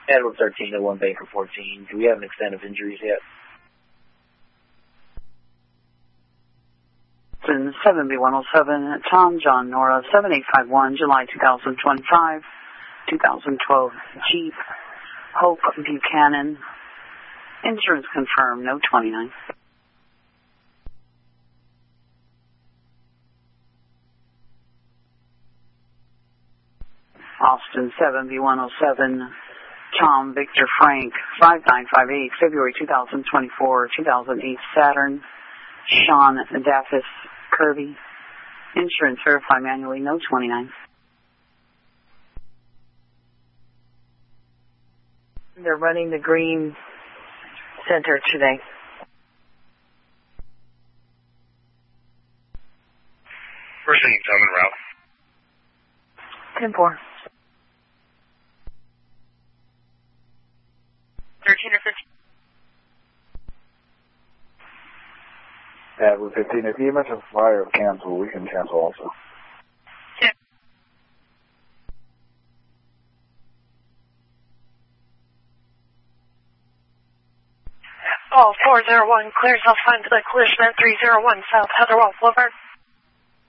Edward 13 to 1 Baker 14. Do we have an extent of injuries yet? 7B107, Tom John Nora 7851, July 2025, 2012 Jeep, Hope Buchanan. Insurance confirmed, no 29. Austin 7B107, Tom Victor Frank 5958, February 2024, 2008 Saturn, Sean Daffis Kirby. Insurance verify manually, no 29. They're running the green center today. First thing, Tom en route. 10-4. 13 or 15. Edward 15, if you mention fire cancel, we can cancel also. Yeah. All 401 clears off onto the collision at 301 South Heatherwell Boulevard.